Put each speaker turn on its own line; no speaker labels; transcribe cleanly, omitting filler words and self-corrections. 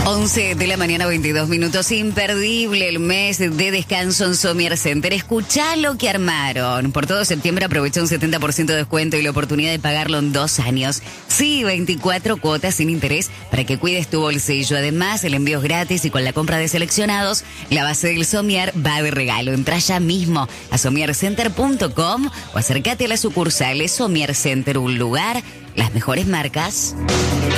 11 de la mañana, 22 minutos. Imperdible el mes de descanso en Sommier Center. Escuchá lo que armaron. Por todo septiembre aprovecha un 70% de descuento y la oportunidad de pagarlo en 2 años. Sí, 24 cuotas sin interés para que cuides tu bolsillo. Además, el envío es gratis y con la compra de seleccionados, la base del Sommier va de regalo. Entrá ya mismo a sommiercenter.com o acércate a las sucursales Sommier Center, un lugar, las mejores marcas.